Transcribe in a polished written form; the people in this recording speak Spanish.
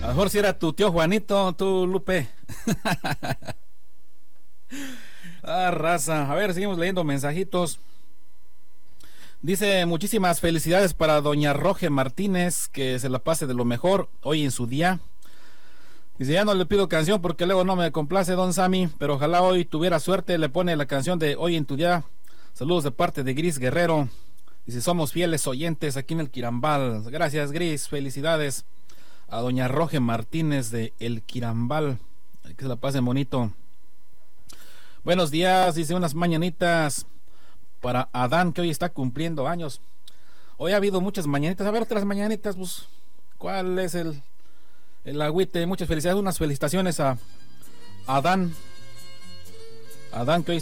A lo mejor si era tu tío Juanito, tú, Lupe. Ah, raza. A ver, seguimos leyendo mensajitos. Dice, muchísimas felicidades para doña Roge Martínez, que se la pase de lo mejor hoy en su día. Dice, ya no le pido canción porque luego no me complace, don Sammy, pero ojalá hoy tuviera suerte, le pone la canción de Hoy en tu día. Saludos de parte de Gris Guerrero. Dice, somos fieles oyentes aquí en el Quirambal. Gracias, Gris, felicidades a doña Roge Martínez de El Quirambal. Que se la pasen bonito. Buenos días, dice, unas mañanitas para Adán, que hoy está cumpliendo años. Hoy ha habido muchas mañanitas. A ver, otras mañanitas, pues, ¿cuál es el agüite? Muchas felicidades, unas felicitaciones a Adán. Adán, que hoy